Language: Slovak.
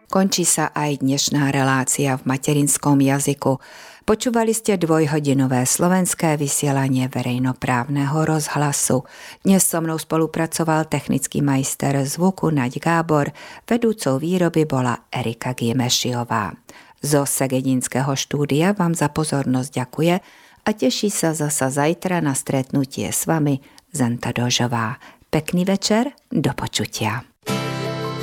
Končí sa aj dnešná relácia v materinskom jazyku. Počúvali ste dvojhodinové slovenské vysielanie verejnoprávneho rozhlasu. Dnes so mnou spolupracoval technický majster zvuku Naď Gábor, vedúcou výroby bola Erika Gimešiová. Zo Segedinského štúdia vám za pozornosť ďakuje a teší sa zasa zajtra na stretnutie s vami Zenta Dožová. Pekný večer, do počutia.